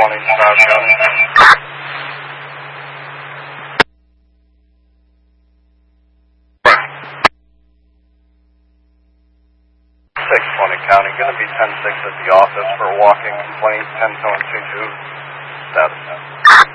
Star County. 620 County, going to be 10-6 at the office for a walk-in complaint, 10-2 status.